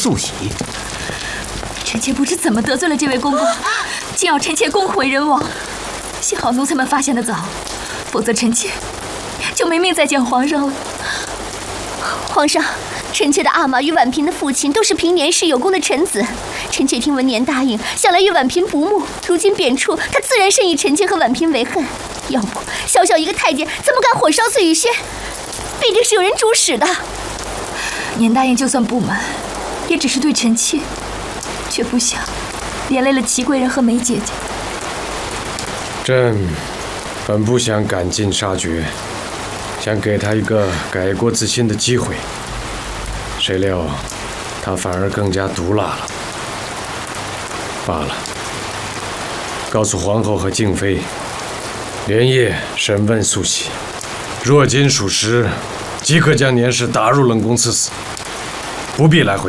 素喜。 臣妾不知怎么得罪了这位公公，竟要臣妾公毁人亡。幸好奴才们发现得早，否则臣妾就没命再见皇上了。 皇上，臣妾的阿玛与婉嫔的父亲都是凭年事有功的臣子。臣妾听闻年答应向来与婉嫔不睦，如今贬黜，他自然甚以臣妾和婉嫔为恨。要不小小一个太监，怎么敢火烧翠玉轩？必定是有人主使的。 年答应就算不满，也只是对臣妾，却不想连累了齐贵人和梅姐姐。 朕本不想赶尽杀绝，想给他一个改过自新的机会，谁料他反而更加毒辣了。罢了，告诉皇后和静妃，连夜审问素喜，若今属实，即可将年氏打入冷宫赐死，不必来回